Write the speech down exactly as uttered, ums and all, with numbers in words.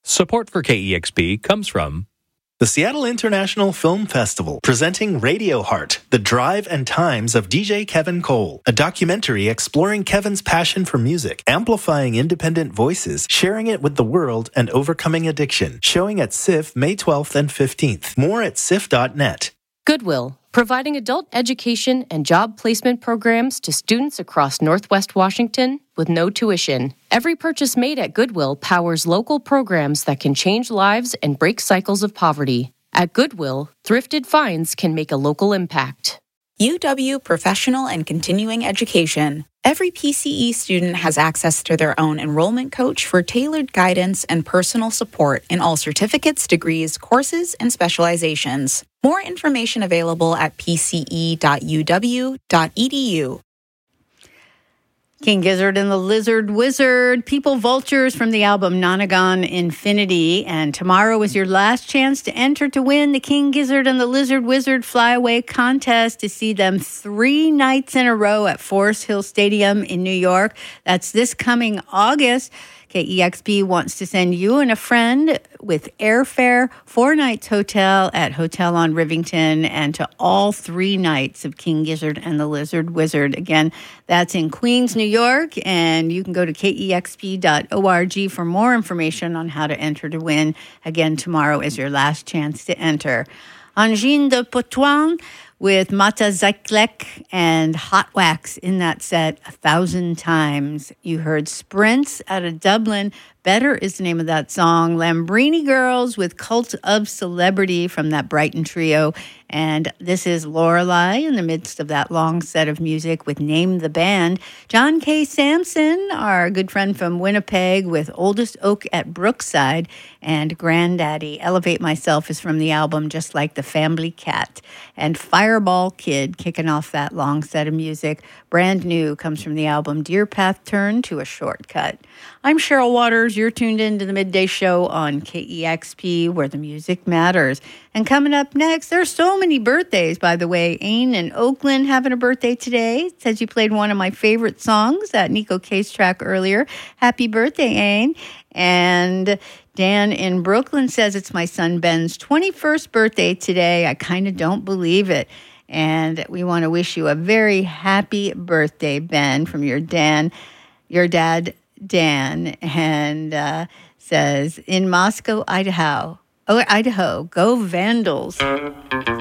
Support for K E X P comes from the Seattle International Film Festival, presenting Radio Heart, The Drive and Times of D J Kevin Cole, a documentary exploring Kevin's passion for music, amplifying independent voices, sharing it with the world, and overcoming addiction. Showing at S I F May twelfth and fifteenth. More at S I F dot net. Goodwill, providing adult education and job placement programs to students across Northwest Washington with no tuition. Every purchase made at Goodwill powers local programs that can change lives and break cycles of poverty. At Goodwill, thrifted finds can make a local impact. U W Professional and Continuing Education. Every P C E student has access to their own enrollment coach for tailored guidance and personal support in all certificates, degrees, courses, and specializations. More information available at p c e dot u w dot e d u. King Gizzard and the Lizard Wizard, People Vultures from the album Nonagon Infinity. And tomorrow is your last chance to enter to win the King Gizzard and the Lizard Wizard Flyaway Contest to see them three nights in a row at Forest Hill Stadium in New York. That's this coming August. K E X P wants to send you and a friend with airfare, four nights hotel at Hotel on Rivington, and to all three nights of King Gizzard and the Lizard Wizard. Again, that's in Queens, New York, and you can go to k e x p dot org for more information on how to enter to win. Again, tomorrow is your last chance to enter. Angine de Poitouin with Mata Zyklek and Hot Wax in that set a thousand times. You heard Sprints out of Dublin. Better is the name of that song. Lambrini Girls with Cult of Celebrity from that Brighton trio. And this is Lorelei in the midst of that long set of music with Name the Band. John K. Sampson, our good friend from Winnipeg, with Oldest Oak at Brookside. And Granddaddy, Elevate Myself, is from the album Just Like the Family Cat. And Fireball Kid, kicking off that long set of music. Brand new, comes from the album Deer Path Turn to a Shortcut. I'm Cheryl Waters. You're tuned in to the Midday Show on K E X P, where the music matters. And coming up next, there's so many birthdays, by the way. Ain in Oakland having a birthday today. It says you played one of my favorite songs, that Nico Case track earlier. Happy birthday, Ain. And Dan in Brooklyn says it's my son Ben's twenty-first birthday today. I kind of don't believe it. And we want to wish you a very happy birthday, Ben, from your Dan, your dad, Dan, and uh, says, in Moscow, Idaho, oh, Idaho, go Vandals.